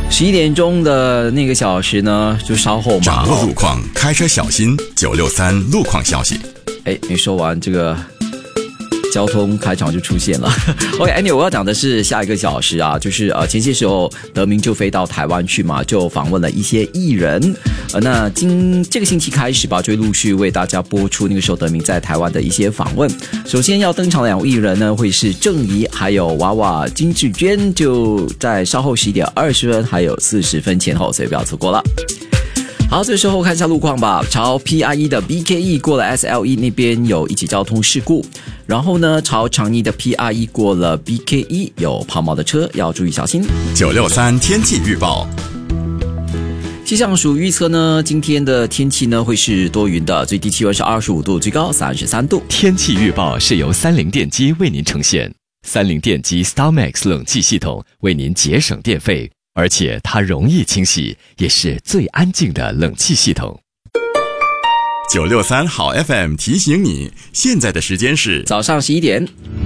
11点钟的那个小时呢，就稍后嘛。 掌握路况，开车小心。963路况消息。 没说完这个交通开场就出现了。OK， 我要讲的是下一个小时啊，就是前些时候德明就飞到台湾去嘛，就访问了一些艺人。那这个星期开始吧，就会陆续为大家播出那个时候德明在台湾的一些访问。首先要登场的两位艺人呢，会是郑怡还有娃娃金志娟，就在稍后11点20分还有40分前后，所以不要错过了。好，这时候看一下路况吧。朝 PIE 的 BKE 过了 SLE 那边有一起交通事故，然后呢，朝长义的 PIE 过了 BKE 有抛锚的车，要注意小心。 963天气预报。 气象署预测呢，今天的天气呢会是多云的，最低气温是25度，最高33度。 天气预报是由三菱电机为您呈现，三菱电机 StarMax 冷气系统为您节省电费，而且它容易清洗，也是最安静的冷气系统。 963好 FM 提醒你，现在的时间是早上11点。